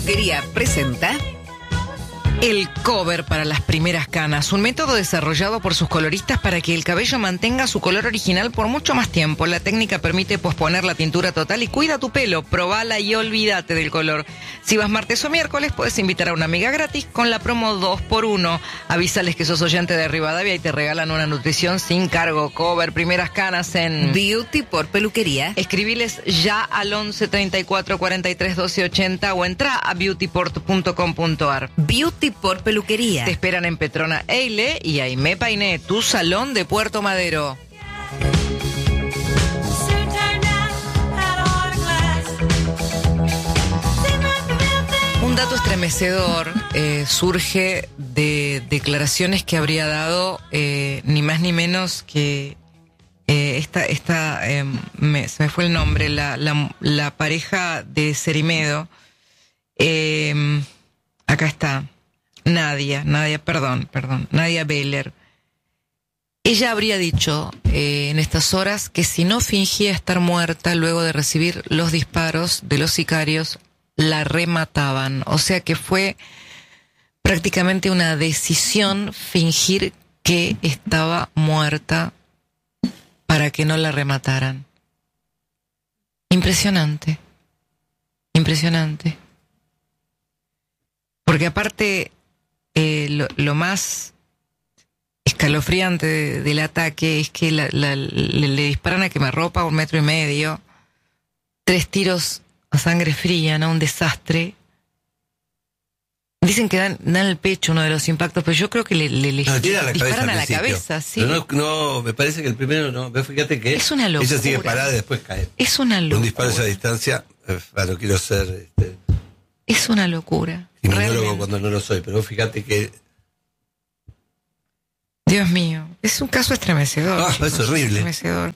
Quería presenta el cover para las primeras canas, un método desarrollado por sus coloristas para que el cabello mantenga su color original por mucho más tiempo. La técnica permite posponer la tintura total y cuida tu pelo. Probala y olvídate del color. Si vas martes o miércoles, puedes invitar a una amiga gratis con la promo 2x1. Avísales que sos oyente de Rivadavia y te regalan una nutrición sin cargo. Cover primeras canas en Beauty por Peluquería. Escribiles ya al 11 34 43 12 80 o entra a beautyport.com.ar. Beauty por Peluquería. Te esperan en Petrona Eile y Aimé Painé, tu salón de Puerto Madero. Un dato estremecedor surge de declaraciones que habría dado ni más ni menos que se me fue el nombre, la pareja de Cerimedo. Acá está. Nadia Beller. Ella habría dicho en estas horas que si no fingía estar muerta luego de recibir los disparos de los sicarios, la remataban. O sea que fue prácticamente una decisión fingir que estaba muerta para que no la remataran. Impresionante. Porque aparte, lo más escalofriante del ataque es que le disparan a quemarropa 1,5 metros, 3 tiros a sangre fría, ¿no? Un desastre. Dicen que dan el pecho uno de los impactos, pero yo creo que le disparan a la cabeza, sí. Pero no, me parece que el primero no. Fíjate que es una locura. Ella sigue parada y después cae. Es una locura. Un disparo a esa distancia, no quiero ser es una locura. Criminólogo cuando no lo soy, pero fíjate que... Dios mío, es un caso estremecedor. Es horrible. Estremecedor.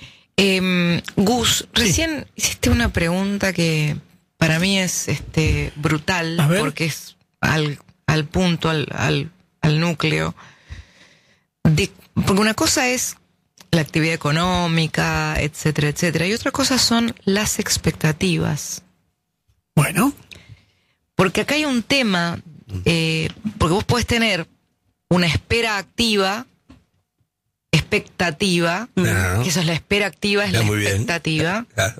Gus, recién hiciste una pregunta que para mí es brutal, porque es al punto, al núcleo. Porque una cosa es la actividad económica, etcétera, etcétera, y otra cosa son las expectativas. Bueno. Porque acá hay un tema, porque vos podés tener una espera activa, expectativa, que eso es la espera activa, es la expectativa. Claro.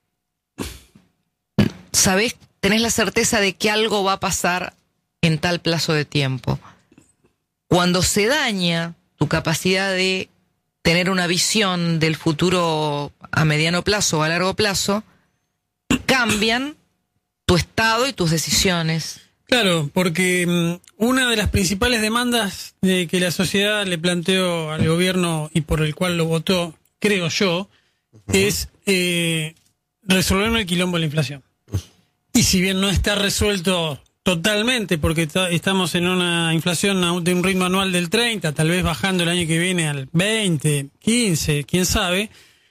Sabés, tenés la certeza de que algo va a pasar en tal plazo de tiempo. Cuando se daña tu capacidad de tener una visión del futuro a mediano plazo o a largo plazo, cambian tu estado y tus decisiones. Claro, porque una de las principales demandas que la sociedad le planteó al gobierno y por el cual lo votó, creo yo, es resolverme el quilombo de la inflación. Y si bien no está resuelto totalmente, porque estamos en una inflación de un ritmo anual del 30, tal vez bajando el año que viene al 20, 15, quién sabe,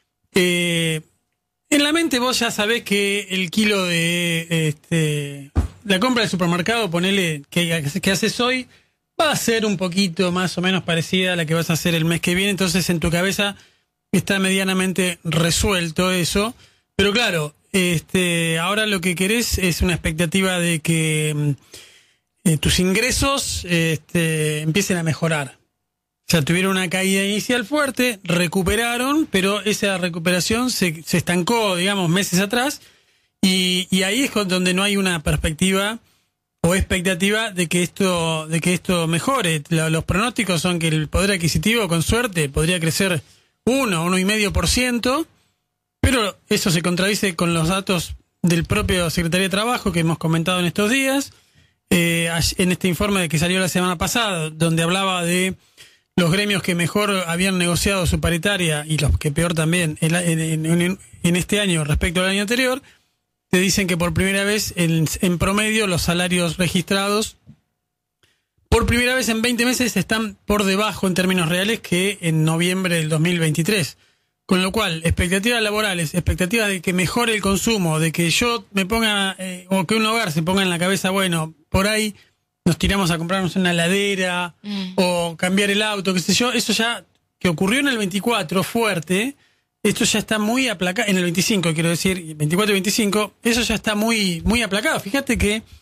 en la mente vos ya sabés que el kilo de la compra del supermercado, ponele, que haces hoy, va a ser un poquito más o menos parecida a la que vas a hacer el mes que viene. Entonces en tu cabeza está medianamente resuelto eso. Pero claro, ahora lo que querés es una expectativa de que tus ingresos empiecen a mejorar. O sea, tuvieron una caída inicial fuerte, recuperaron, pero esa recuperación se estancó, digamos, meses atrás, y ahí es donde no hay una perspectiva o expectativa de que esto mejore. Los pronósticos son que el poder adquisitivo, con suerte, podría crecer 1,5%, pero eso se contradice con los datos del propio Secretaría de Trabajo que hemos comentado en estos días, en este informe que salió la semana pasada, donde hablaba de los gremios que mejor habían negociado su paritaria y los que peor también en este año respecto al año anterior. Te dicen que por primera vez en promedio los salarios registrados por primera vez en 20 meses están por debajo en términos reales que en noviembre del 2023. Con lo cual, expectativas laborales, expectativas de que mejore el consumo, de que yo me ponga, o que un hogar se ponga en la cabeza, bueno, por ahí nos tiramos a comprarnos una heladera o cambiar el auto, qué sé yo, eso ya, que ocurrió en el 24 fuerte, esto ya está muy aplacado, en el 25 quiero decir, 24 y 25, eso ya está muy, muy aplacado. Fíjate que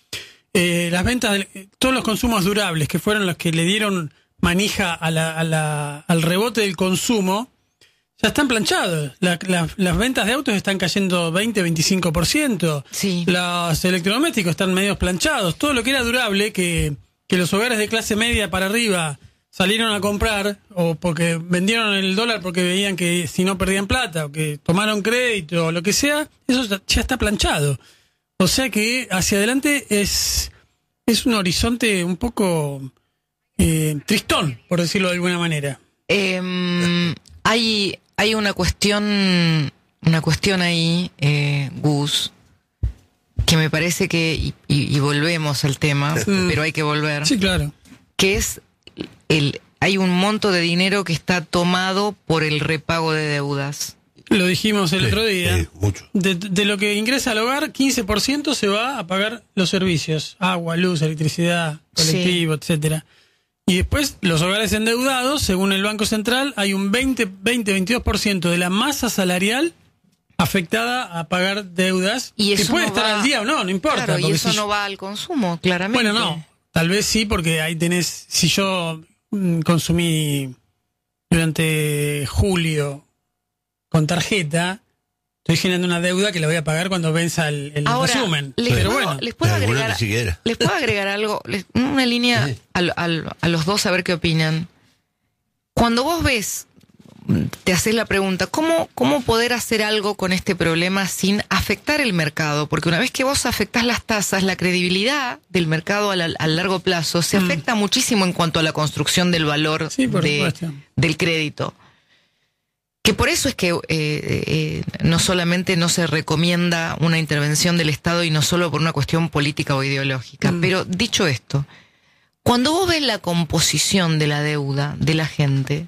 las ventas, todos los consumos durables, que fueron los que le dieron manija al rebote del consumo, ya están planchados. Las ventas de autos están cayendo 20-25%. Sí. Los electrodomésticos están medio planchados. Todo lo que era durable, que los hogares de clase media para arriba salieron a comprar, o porque vendieron el dólar porque veían que si no perdían plata, o que tomaron crédito, o lo que sea, eso ya está planchado. O sea que hacia adelante es un horizonte un poco tristón, por decirlo de alguna manera. Hay una cuestión ahí, Gus, que me parece que, y volvemos al tema, pero hay que volver. Sí, claro. Que es hay un monto de dinero que está tomado por el repago de deudas. Lo dijimos el otro día. Sí, mucho. De lo que ingresa al hogar, 15% se va a pagar los servicios: agua, luz, electricidad, colectivo, etcétera. Y después, los hogares endeudados, según el Banco Central, hay un 20-22% de la masa salarial afectada a pagar deudas. Y eso que puede no estar va, al día o no importa. Claro, y porque eso no va al consumo, claramente. Bueno, no. Tal vez sí, porque ahí tenés, si yo consumí durante julio con tarjeta, estoy generando una deuda que la voy a pagar cuando venza el Ahora, resumen. les puedo Alguna ni siquiera. les puedo agregar algo, una línea Sí. a los dos a ver qué opinan. Cuando vos ves, te haces la pregunta, ¿cómo poder hacer algo con este problema sin afectar el mercado? Porque una vez que vos afectás las tasas, la credibilidad del mercado a largo plazo se afecta muchísimo en cuanto a la construcción del valor Sí, por supuesto. del crédito. Que por eso es que no solamente no se recomienda una intervención del Estado y no solo por una cuestión política o ideológica. Pero dicho esto, cuando vos ves la composición de la deuda de la gente,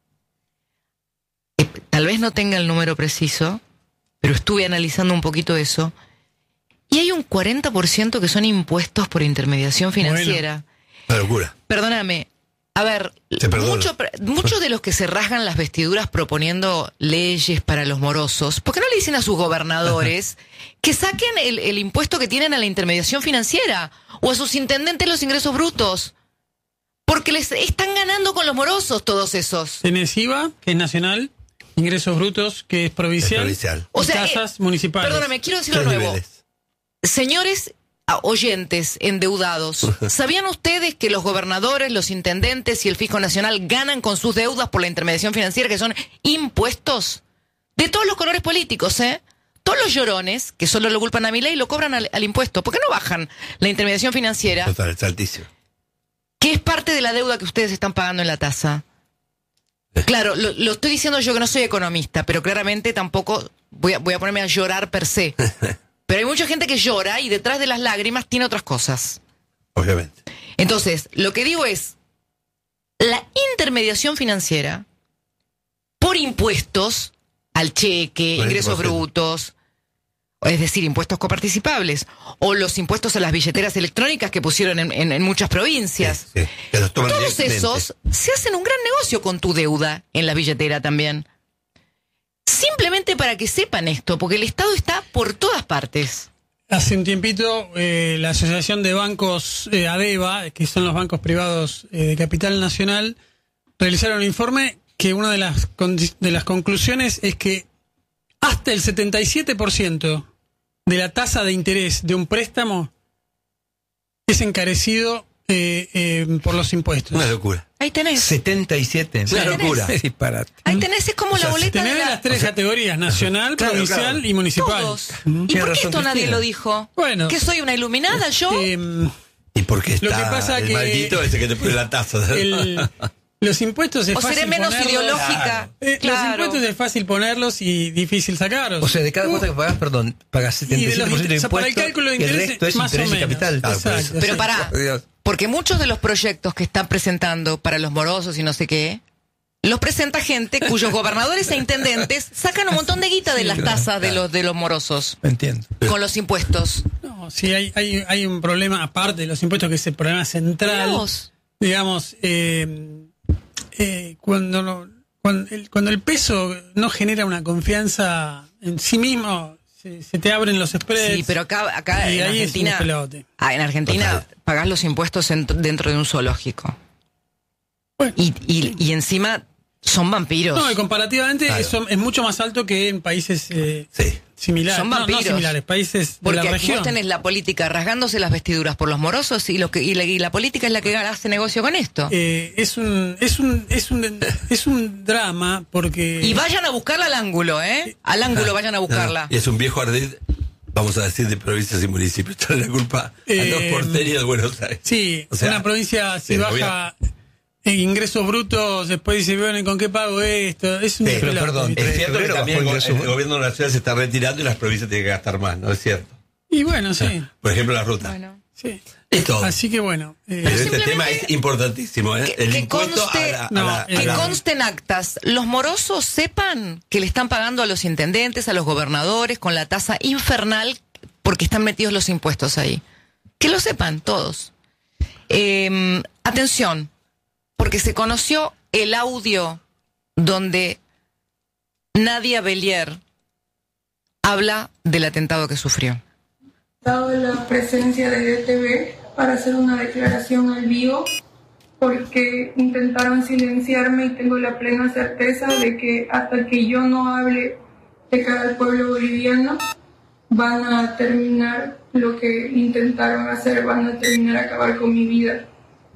tal vez no tenga el número preciso, pero estuve analizando un poquito eso, y hay un 40% que son impuestos por intermediación financiera. Una locura. Perdóname, a ver, Te perdono. muchos de los que se rasgan las vestiduras proponiendo leyes para los morosos, ¿por qué no le dicen a sus gobernadores que saquen el impuesto que tienen a la intermediación financiera o a sus intendentes los ingresos brutos? Porque les están ganando con los morosos todos esos. Tenés IVA, que es nacional, ingresos brutos, que es provincial, Es provincial. O y sea, tasas municipales. Perdóname, quiero decir lo Tres nuevo. niveles. Señores oyentes endeudados, ¿sabían ustedes que los gobernadores, los intendentes y el Fisco Nacional ganan con sus deudas por la intermediación financiera, que son impuestos de todos los colores políticos, Todos los llorones, que solo lo culpan a Milei, lo cobran al impuesto. ¿Por qué no bajan la intermediación financiera, Total, es altísimo. que es parte de la deuda que ustedes están pagando en la tasa? Claro, lo estoy diciendo yo que no soy economista, pero claramente tampoco voy a ponerme a llorar per se. Pero hay mucha gente que llora y detrás de las lágrimas tiene otras cosas. Obviamente. Entonces, lo que digo es, la intermediación financiera, por impuestos al cheque, 40%. ingresos brutos, es decir, impuestos coparticipables, o los impuestos a las billeteras electrónicas que pusieron en muchas provincias, Sí, que los toman todos directamente. esos se hacen un gran negocio con tu deuda en la billetera también. Simplemente para que sepan esto, porque el Estado está por todas partes. Hace un tiempito, la Asociación de Bancos ADEBA, que son los bancos privados de capital nacional, realizaron un informe que una de las conclusiones es que hasta el 77% de la tasa de interés de un préstamo es encarecido por los impuestos. Una locura. Ahí tenés. 77. Una locura. Es disparate. Ahí tenés, es como O sea, la boleta Tenés de de la... las tres categorías: nacional, Claro, provincial claro. y municipal. Todos. ¿Y Tiene por qué razón esto nadie Cristina. lo dijo? Bueno. ¿Que soy una iluminada yo? ¿Y por qué Lo está que pasa el que- maldito ese que te pone la taza? Los impuestos es ¿O fácil seré menos ponerlos. ideológica? Los Claro. impuestos es fácil ponerlos y difícil sacarlos. O sea, de cada cuota que pagás, perdón, pagas 77% de o sea, para el impuestos cálculo de y el interés, resto es más o interés y menos. capital. Claro, por Exacto, eso. Pero sí. pará, Por Dios. porque muchos de los proyectos que están presentando para los morosos y no sé qué, los presenta gente cuyos gobernadores e intendentes sacan un montón de guita de las tasas de los morosos Entiendo. con los impuestos. No, sí, hay un problema aparte de los impuestos, que es el problema central. Mirá vos. Digamos, cuando el peso no genera una confianza en sí mismo, se te abren los spreads. Sí, pero acá y en ahí Argentina, es un pelote. en Argentina pagás los impuestos dentro de un zoológico. Bueno, Y encima son vampiros. no, y comparativamente es mucho más alto que en países Sí. similares. Son No vampiros. similares, países de Porque la aquí región. vos tenés la política rasgándose las vestiduras por los morosos y la política es la que hace negocio con esto. Es un drama porque... Y vayan a buscarla al ángulo, ¿eh? Al ángulo vayan a buscarla. Y es un viejo ardid, vamos a decir, de provincias y municipios. Echarle la culpa a los porteños de Buenos Aires. Sí, O sea, una provincia si sí, baja en ingresos brutos, después dice, bueno, ¿con qué pago esto? Es un Sí, pero pelado, perdón, ¿viste? Es cierto que febrero también bajó el, el ingreso. el gobierno de la ciudad se está retirando y las provincias tienen que gastar más, ¿no es cierto? Y bueno, sí, Por ejemplo, la ruta. Bueno. sí. Es todo. Así que bueno. Pero este simplemente tema es importantísimo, ¿eh? El que impuesto conste- que consten actas. Los morosos sepan que le están pagando a los intendentes, a los gobernadores, con la tasa infernal, porque están metidos los impuestos ahí. Que lo sepan todos. Atención, porque se conoció el audio donde Nadia Bellier habla del atentado que sufrió. Dado la presencia de DTV para hacer una declaración al vivo, porque intentaron silenciarme y tengo la plena certeza de que hasta que yo no hable de cara al pueblo boliviano, van a terminar lo que intentaron hacer, van a terminar a acabar con mi vida.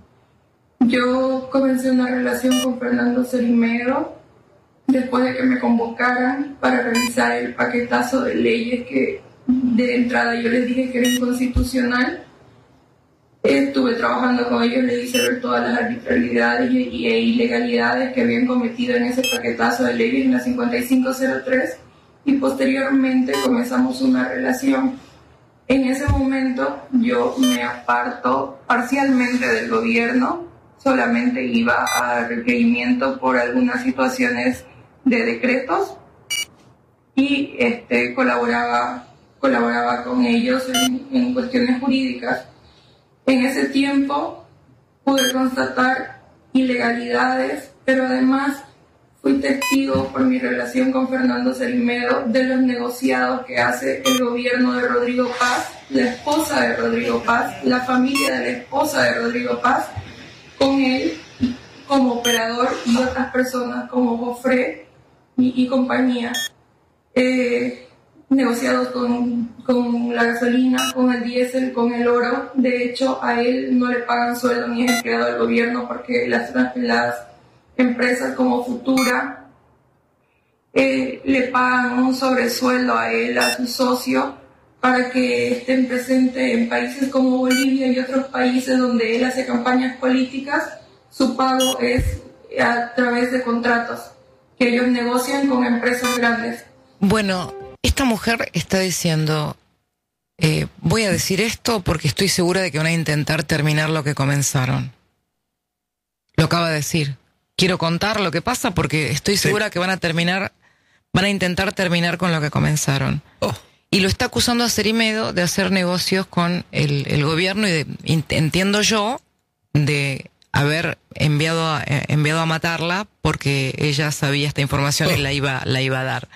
Yo comencé una relación con Fernando Cerimedo después de que me convocaran para revisar el paquetazo de leyes que de entrada yo les dije que era inconstitucional. Estuve trabajando con ellos, les hice ver todas las arbitrariedades e ilegalidades que habían cometido en ese paquetazo de leyes en la 5503 y posteriormente comenzamos una relación. En ese momento yo me aparto parcialmente del gobierno, solamente iba a requerimiento por algunas situaciones de decretos y colaboraba con ellos en cuestiones jurídicas. En ese tiempo pude constatar ilegalidades, pero además fui testigo por mi relación con Fernando Cerimedo de los negociados que hace el gobierno de Rodrigo Paz, la esposa de Rodrigo Paz, la familia de la esposa de Rodrigo Paz, con él como operador y otras personas como Jofre y compañía. Negociados con la gasolina, con el diésel, con el oro. De hecho, a él no le pagan sueldo ni es empleado del gobierno porque las empresas como Futura le pagan un sobresueldo a él, a su socio, para que estén presentes en países como Bolivia y otros países donde él hace campañas políticas. Su pago es a través de contratos que ellos negocian con empresas grandes. Bueno, esta mujer está diciendo, voy a decir esto porque estoy segura de que van a intentar terminar lo que comenzaron. Lo acaba de decir. Quiero contar lo que pasa porque estoy segura que van a intentar terminar con lo que comenzaron. Oh. Y lo está acusando a Cerimedo de hacer negocios con el gobierno y entiendo yo, de haber enviado a matarla porque ella sabía esta información y la iba a dar.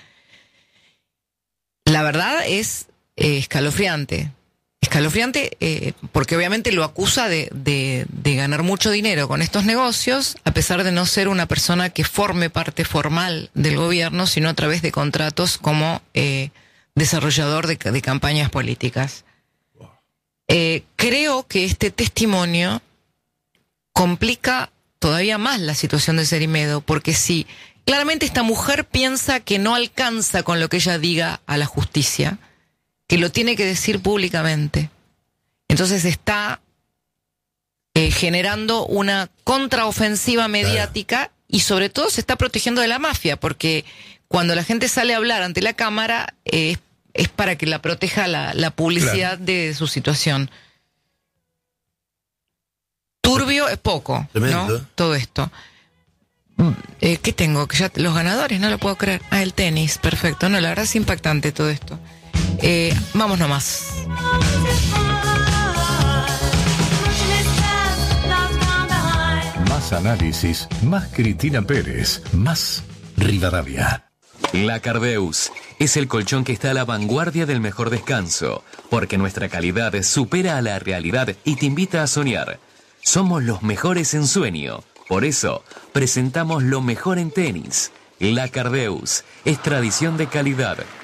La verdad es escalofriante. Escalofriante porque obviamente lo acusa de ganar mucho dinero con estos negocios, a pesar de no ser una persona que forme parte formal del gobierno, sino a través de contratos como desarrollador de campañas políticas. Creo que este testimonio complica todavía más la situación de Cerimedo, porque si claramente esta mujer piensa que no alcanza con lo que ella diga a la justicia, que lo tiene que decir públicamente. Entonces está generando una contraofensiva mediática y sobre todo se está protegiendo de la mafia, porque cuando la gente sale a hablar ante la cámara es para que la proteja la publicidad de su situación. Turbio es poco, Tremendo. ¿no? Todo esto. ¿Qué tengo? Que ya los ganadores, no lo puedo creer. El tenis, perfecto. No, la verdad es impactante todo esto. Vamos nomás. Más análisis, más Cristina Pérez, más Rivadavia. La Cardeus es el colchón que está a la vanguardia del mejor descanso, porque nuestra calidad supera a la realidad y te invita a soñar. Somos los mejores en sueño, por eso presentamos lo mejor en tenis. La Cardeus es tradición de calidad.